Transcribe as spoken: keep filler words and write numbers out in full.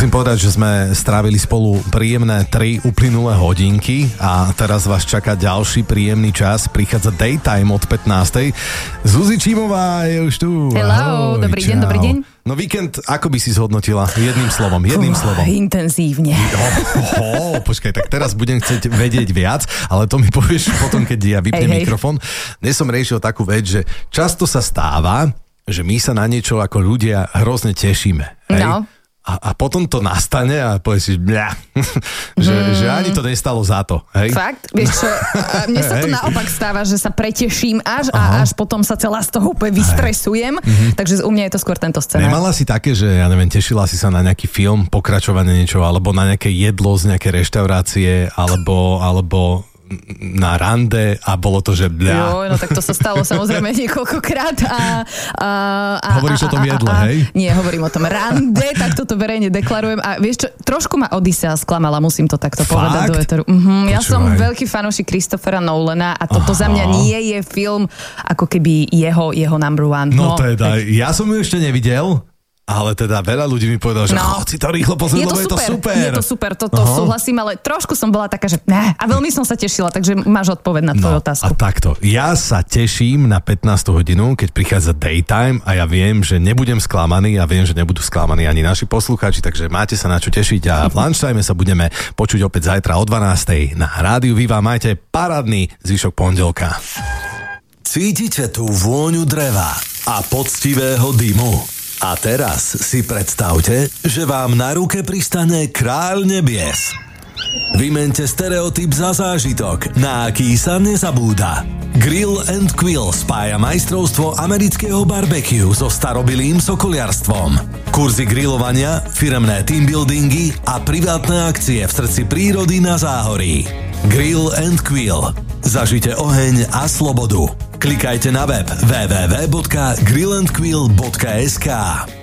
Musím povedať, že sme strávili spolu príjemné tri uplynulé hodinky a teraz vás čaká ďalší príjemný čas. Prichádza Daytime od pätnástej. Zuzi Čímová je už tu. Hello, ahoj, dobrý čau. deň, dobrý deň. No víkend, ako by si zhodnotila? Jedným slovom, jedným uh, slovom. Intenzívne. Oh, oh, počkaj, tak teraz budem chcieť vedieť viac, ale to mi povieš potom, keď ja vypnem hey, mikrofón. Dnes som riešil takú vec, že často sa stáva, že my sa na niečo ako ľudia hrozne tešíme. Hej? No. A, a potom to nastane a povieš si, bľa, že, mm. že ani to nestalo za to. Hej? Fakt? Vieš čo, mne sa to naopak stáva, že sa preteším až Aha. a až potom sa celá z toho úplne vystresujem. Mm-hmm. Takže u mňa je to skôr tento scenár. Nemala si také, že ja neviem, tešila si sa na nejaký film, pokračovanie niečo, alebo na nejaké jedlo z nejaké reštaurácie, alebo, alebo na rande a bolo to, že bľa. Jo, no tak to sa stalo samozrejme niekoľkokrát a... a, a Hovoríš a, o tom jedle, a, a, hej? Nie, hovorím o tom rande, tak toto verejne deklarujem a vieš čo, trošku ma Odysea sklamala, musím to takto Fakt? povedať do eteru. Mhm, ja som Počúvaj. veľký fanúšik Christophera Nolana a toto Aha. za mňa nie je film ako keby jeho, jeho number one. No, No, teda, ja som ju ešte nevidel, ale teda veľa ľudí mi povedalo, že No. chod si to rýchlo pozrieť, lebo je to super. Je to super, toto Aha. súhlasím, ale trošku som bola taká, že ne, a veľmi som sa tešila, takže máš odpoveď na tvoju No, otázku. a takto. Ja sa teším na pätnástu hodinu, keď prichádza Daytime a ja viem, že nebudem sklamaný a viem, že nebudú sklamaní ani naši poslucháči, takže máte sa na čo tešiť a v lunchtime sa budeme počuť opäť zajtra o dvanástej na Rádiu Viva. Majte parádny zvyšok pondelka. Cítite tú vôňu dreva a poctivého dymu? A teraz si predstavte, že vám na ruke pristane kráľ nebies. Vymente stereotyp za zážitok, na aký sa nezabúda. Grill and Quill spája majstrovstvo amerického barbecue so starobilým sokoliarstvom. Kurzy grilovania, firemné teambuildingy a privátne akcie v srdci prírody na Záhorí. Grill and Quill. Zažite oheň a slobodu. Klikajte na web w w w bodka grill and quill bodka es ka.